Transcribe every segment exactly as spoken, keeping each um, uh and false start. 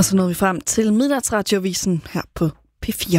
Og så nåede vi frem til Midnatsradiovisen her på P fire.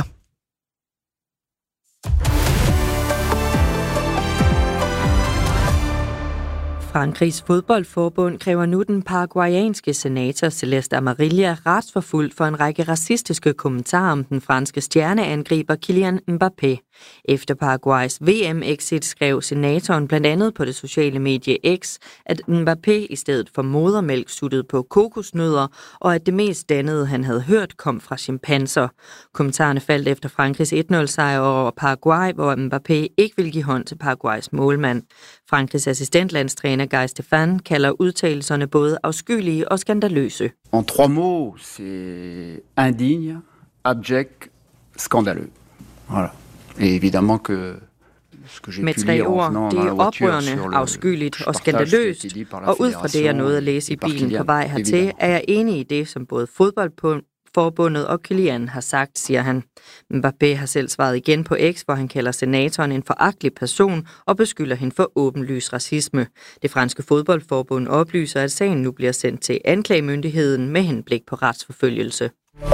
Frankrigs fodboldforbund kræver nu den paraguayanske senator Celeste Amarilla retsforfulgt for en række racistiske kommentarer om den franske stjerneangriber Kylian Mbappé. Efter Paraguays V M-exit skrev senatoren blandt andet på det sociale medie X, at Mbappé i stedet for modermælk suttede på kokosnødder, og at det mest dannede, han havde hørt, kom fra chimpanser. Kommentarerne faldt efter Frankrigs et nul sejr over Paraguay, hvor Mbappé ikke ville give hånd til Paraguays målmand. Frankrigs assistentlandstræner Guy Stéphane kalder udtalelserne både afskyelige og skandaløse. En trois mots, c'est indigne, abject, scandaleux. Voilà. Et évidemment que med tre ord, det er oprørende, afskyeligt og skandaløst, og ud fra det, jeg nåede at læse i bilen på vej hertil, er jeg enig i det, som både fodboldforbundet og Kylian har sagt, siger han. Mbappé har selv svaret igen på X, hvor han kalder senatoren en foragtelig person og beskylder hende for åbenlys racisme. Det franske fodboldforbund oplyser, at sagen nu bliver sendt til anklagemyndigheden med henblik på retsforfølgelse.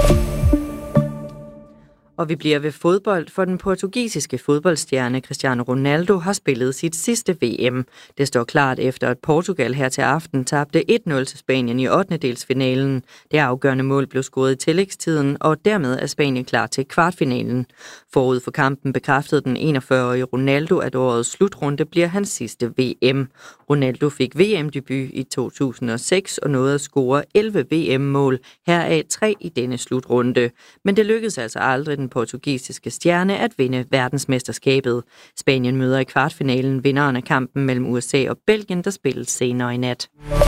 Og vi bliver ved fodbold, for den portugisiske fodboldstjerne Cristiano Ronaldo har spillet sit sidste V M. Det står klart efter, at Portugal her til aften tabte et nul til Spanien i ottendedelsfinalen. Det afgørende mål blev scoret i tillægstiden, og dermed er Spanien klar til kvartfinalen. Forud for kampen bekræftede den enogfyrre-årige Ronaldo, at årets slutrunde bliver hans sidste V M. Ronaldo fik V M-debut i to tusind og seks og nåede at score elleve V M-mål, heraf tre i denne slutrunde. Men det lykkedes altså aldrig den portugisiske stjerne at vinde verdensmesterskabet. Spanien møder i kvartfinalen vinderen af kampen mellem U S A og Belgien, der spilles senere i nat.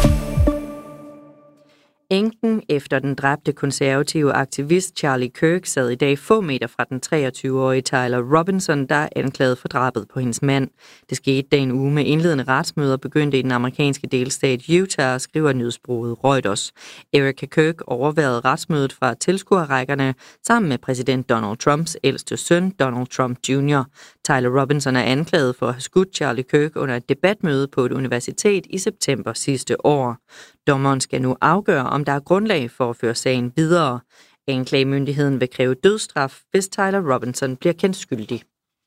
Enken efter den dræbte konservative aktivist Charlie Kirk sad i dag få meter fra den treogtyve-årige Tyler Robinson, der er anklaget for drabet på hendes mand. Det skete da en uge med indledende retsmøder begyndte i den amerikanske delstat Utah, skriver nyhedsbureauet Reuters. Erica Kirk overværede retsmødet fra tilskuerrækkerne sammen med præsident Donald Trumps ældste søn, Donald Trump junior Tyler Robinson er anklaget for at have skudt Charlie Kirk under et debatmøde på et universitet i september sidste år. Dommeren skal nu afgøre, om der er grundlag for at føre sagen videre. Anklagemyndigheden vil kræve dødsstraf, hvis Tyler Robinson bliver kendt skyldig.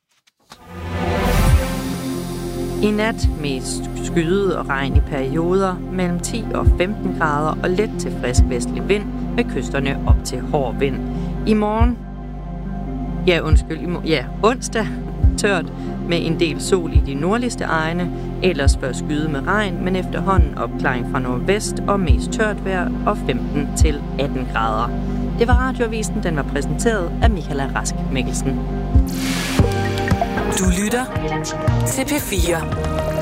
I nat mest skyde og regn i perioder, mellem ti og femten grader og let til frisk vestlig vind, med kysterne op til hård vind. I morgen, ja undskyld, i morgen, ja onsdag, tørt med en del sol i de nordligste egne, ellers før skyde med regn, men efterhånden opklaring fra nordvest og mest tørt vejr og femten til atten grader. Det var Radioavisen, den var præsenteret af Michaela Rask Mikkelsen. Du lytter til P fire.